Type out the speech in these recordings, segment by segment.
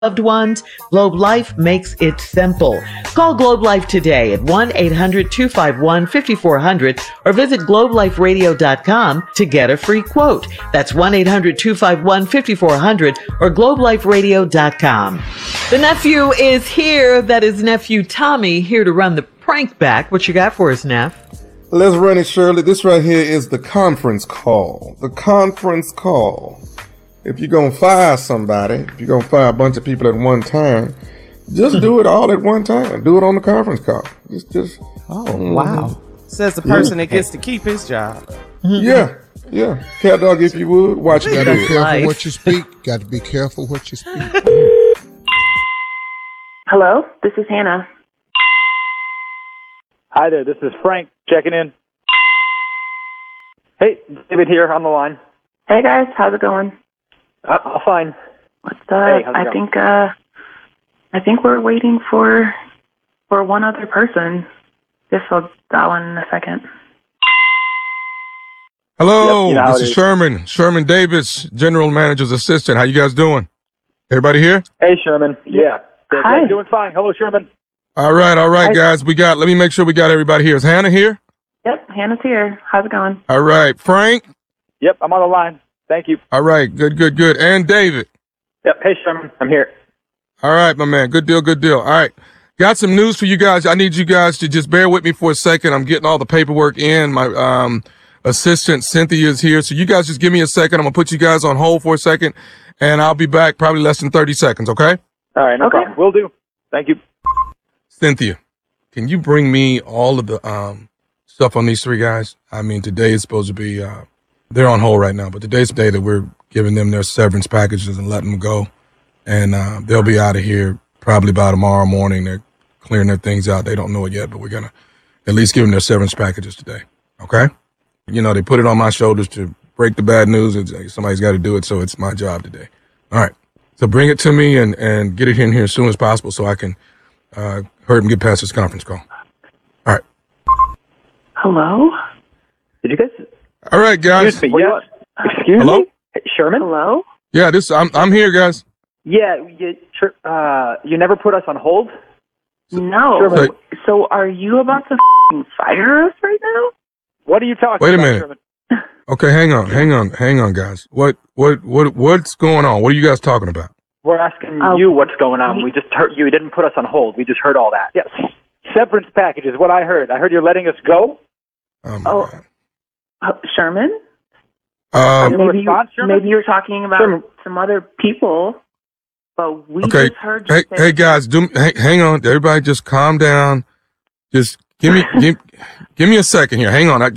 loved ones, Globe Life makes it simple. Call Globe Life today at 1-800-251-5400 or visit globeliferadio.com to get a free quote. That's 1-800-251-5400 or globeliferadio.com. The nephew is here. That is nephew Tommy, here to run the prank back. What you got for us, Neff? Let's run it, Shirley. This right here is the conference call. The conference call. If you're going to fire somebody, if you're going to fire a bunch of people at one time, just do it all at one time. Do it on the conference call. Wow. Says the person that gets to keep his job. Yeah. Cat dog, if you would, watch it. Got to be careful what you speak. Got to be careful what you speak. Hello, this is Hannah. Hi there, this is Frank checking in. Hey, David here on the line. Hey guys, how's it going? Fine. What's up? Hey, how's it going? I think we're waiting for one other person. Guess I'll dial in a second. Hello, Yep, you know this is Sherman Davis, General Manager's Assistant. How you guys doing? Everybody here? Hey, Sherman. Yeah. Hi. Doing fine. Hello, Sherman. All right, guys. Let me make sure we got everybody here. Is Hannah here? Yep, Hannah's here. How's it going? All right. Frank? Yep, I'm on the line. Thank you. All right. Good. And David? Yep. Hey, Sherman. I'm here. All right, my man. Good deal. All right. Got some news for you guys. I need you guys to just bear with me for a second. I'm getting all the paperwork in. My assistant, Cynthia, is here. So you guys just give me a second. I'm going to put you guys on hold for a second, and I'll be back probably less than 30 seconds, okay? All right, no problem. Will do. Thank you. Cynthia, can you bring me all of the stuff on these three guys? I mean, today is supposed to be, they're on hold right now, but today's the day that we're giving them their severance packages and letting them go. And they'll be out of here probably by tomorrow morning. They're clearing their things out. They don't know it yet, but we're going to at least give them their severance packages today, okay? You know, they put it on my shoulders to break the bad news. Somebody's got to do it, so it's my job today. All right. So bring it to me and get it in here as soon as possible so I can hurry and get past this conference call. All right. Hello? Did you guys? All right, guys. Excuse me. Yes. Excuse Hello? me? Hey, Sherman? Hello? Yeah, I'm here, guys. Yeah, you never put us on hold? No. Sherman. So are you about to fire us right now? What are you talking Wait a about, minute. Sherman? Okay, hang on, guys. What's going on? What are you guys talking about? We're asking you what's going on. We just heard you didn't put us on hold. We just heard all that. Yes. Severance package is what I heard. I heard you're letting us go. Oh, Sherman? Sherman? Maybe you're talking about some other people, but we just heard you say... Hey, guys, hang on. Everybody just calm down. Just give me a second here. Hang on.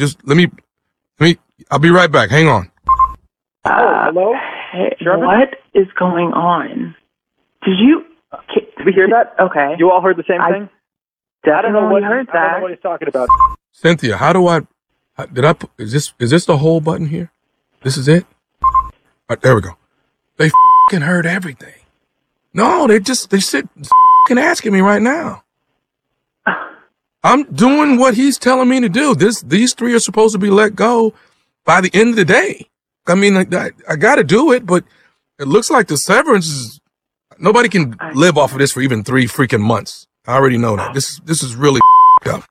I'll be right back. Hang on. Hello? Hey, what is going on? Did we hear that? Okay. You all heard the same thing? Definitely heard that. I don't know what he's talking about. Cynthia, is this the whole button here? This is it? All right, there we go. They heard everything. No, they sit asking me right now. I'm doing what he's telling me to do. These three are supposed to be let go by the end of the day. I mean, I got to do it, but it looks like the severance is, nobody can live off of this for even 3 freaking months. I already know that. This is really up.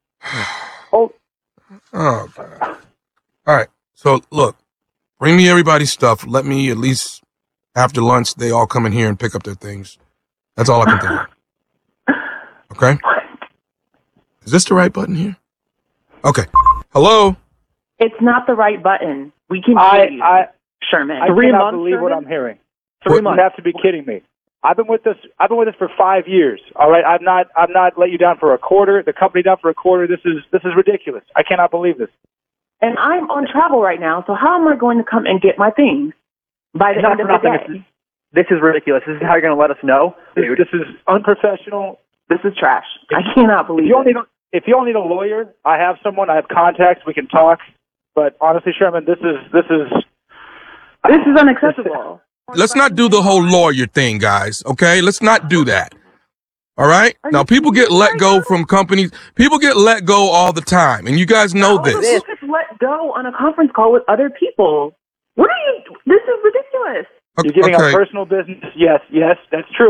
Oh, God. All right. So look, bring me everybody's stuff. Let me at least after lunch, they all come in here and pick up their things. That's all I can think of. Okay. Is this the right button here? Okay. Hello? It's not the right button. We can hear you, Sherman. I cannot believe what I'm hearing. 3 months. You have to be kidding me. I've been with this for 5 years. All right. I've not let you down for a quarter. The company down for a quarter. This is ridiculous. I cannot believe this. And I'm on travel right now. So how am I going to come and get my things by the end of the day? This is ridiculous. This is how you're going to let us know? Dude, this is unprofessional. This is trash. I cannot believe it. If you all need a lawyer, I have someone. I have contacts. We can talk. But honestly, Sherman, this is unacceptable. Let's not do the whole lawyer thing, guys. Okay, let's not do that. All right. Now, people get let go from companies. People get let go all the time, and you guys know this. You just let go on a conference call with other people. What are you? This is ridiculous. You're giving Okay. up personal business. Yes, that's true.